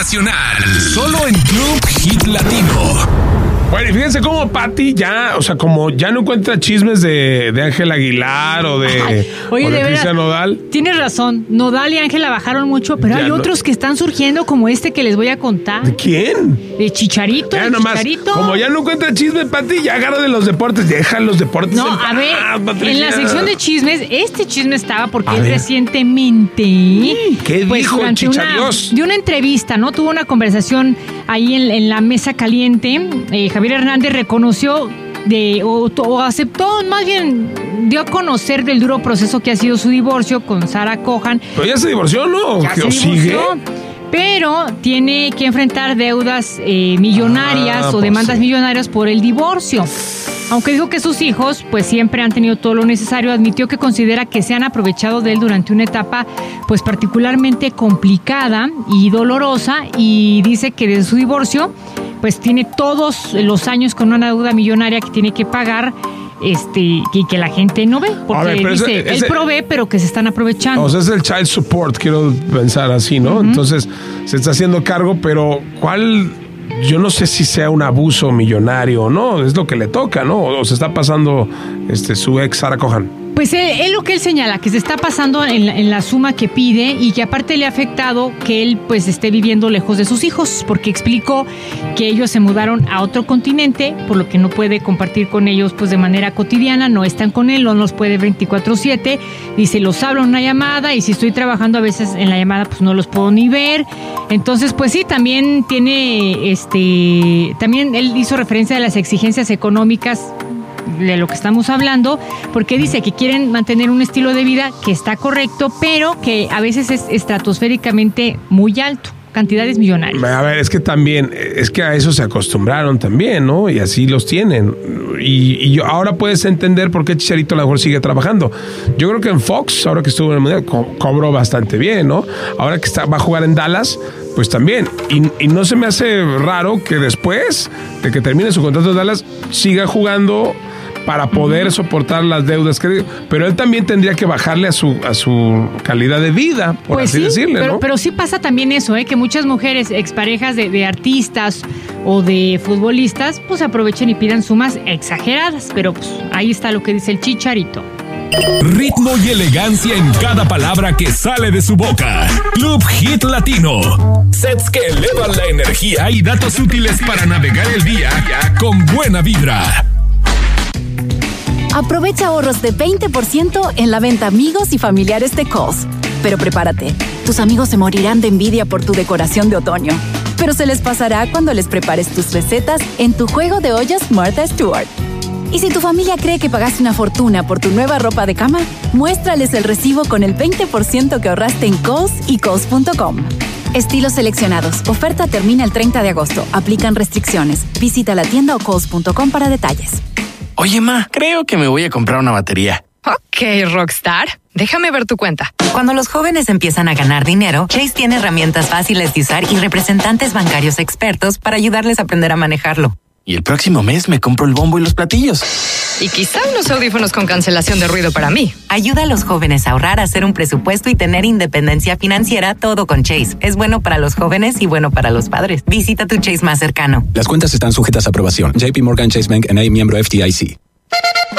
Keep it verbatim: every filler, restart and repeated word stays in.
Nacional. Solo en Club Hit Latino. Bueno, y fíjense cómo Patty ya, o sea, como ya no encuentra chismes de, de Ángel Aguilar o de, Ay, oye, o de, de Cristian veras, Nodal. Tienes razón, Nodal y Ángela bajaron mucho, pero Ya hay no. otros que están surgiendo como este que les voy a contar. ¿De quién? De Chicharito, Ya de nomás, Chicharito. como ya no encuentra chisme, Patty, ya agarra de los deportes, deja los deportes. No, en a paz, ver, Patricia. en la sección de chismes, este chisme estaba porque A él ver. recientemente, ¿Qué pues dijo el durante una, Chicharios? de una entrevista, ¿no? Tuvo una conversación ahí en, en la mesa caliente. Eh, Javier Hernández reconoció de o, o aceptó, más bien dio a conocer del duro proceso que ha sido su divorcio con Sarah Cohan. Pero ya se divorció, ¿no? Ya ¿O se sigue? divorció, pero tiene que enfrentar deudas eh, millonarias Ah, o pues demandas sí. millonarias por el divorcio. Aunque dijo que sus hijos pues siempre han tenido todo lo necesario, admitió que considera que se han aprovechado de él durante una etapa pues particularmente complicada y dolorosa, y dice que desde su divorcio pues tiene todos los años con una deuda millonaria que tiene que pagar, este y que la gente no ve, porque A ver, pero dice, ese- él ese- provee pero que se están aprovechando. O sea, es el child support, quiero pensar así, ¿no? Entonces, se está haciendo cargo, pero ¿cuál? Yo no sé si sea un abuso millonario o no, es lo que le toca, ¿no? O se está pasando este, su ex Sarah Cohan. Pues él, él lo que él señala, que se está pasando en la, en la suma que pide, y que aparte le ha afectado que él pues esté viviendo lejos de sus hijos, porque explicó que ellos se mudaron a otro continente, por lo que no puede compartir con ellos pues de manera cotidiana, no están con él, no los puede veinticuatro siete, dice, los hablo en una llamada y si estoy trabajando a veces en la llamada pues no los puedo ni ver. Entonces pues sí, también tiene, este, también él hizo referencia a las exigencias económicas de lo que estamos hablando, porque dice que quieren mantener un estilo de vida que está correcto, pero que a veces es estratosféricamente muy alto, cantidades millonarias. A ver, es que también, es que a eso se acostumbraron también, ¿no? Y así los tienen. Y, y yo, ahora puedes entender por qué Chicharito a lo mejor sigue trabajando. Yo creo que en Fox, ahora que estuvo en el Mundial, co- cobró bastante bien, ¿no? Ahora que está, va a jugar en Dallas, pues también. Y, y no se me hace raro que después de que termine su contrato en Dallas, siga jugando para poder soportar las deudas que, pero él también tendría que bajarle a su a su calidad de vida, por Pues así sí, decirle, pero, ¿no? pero sí pasa también eso, ¿eh? Que muchas mujeres exparejas de, de artistas o de futbolistas pues aprovechan y pidan sumas exageradas, pero pues ahí está lo que dice el Chicharito. Ritmo y elegancia en cada palabra que sale de su boca. Club Hit Latino. Sets que elevan la energía y datos útiles para navegar el día con buena vibra. Aprovecha ahorros de veinte por ciento en la venta amigos y familiares de Kohl's. Pero prepárate, tus amigos se morirán de envidia por tu decoración de otoño. Pero se les pasará cuando les prepares tus recetas en tu juego de ollas Martha Stewart. Y si tu familia cree que pagaste una fortuna por tu nueva ropa de cama, muéstrales el recibo con el veinte por ciento que ahorraste en Kohl's y Kohl's punto com. Estilos seleccionados. Oferta termina el treinta de agosto. Aplican restricciones. Visita la tienda o Kohl's punto com para detalles. Oye, ma, creo que me voy a comprar una batería. Ok, Rockstar. Déjame ver tu cuenta. Cuando los jóvenes empiezan a ganar dinero, Chase tiene herramientas fáciles de usar y representantes bancarios expertos para ayudarles a aprender a manejarlo. Y el próximo mes me compro el bombo y los platillos. Y quizá unos audífonos con cancelación de ruido para mí. Ayuda a los jóvenes a ahorrar, a hacer un presupuesto y tener independencia financiera, todo con Chase. Es bueno para los jóvenes y bueno para los padres. Visita tu Chase más cercano. Las cuentas están sujetas a aprobación. J P Morgan Chase Bank N A, miembro F D I C.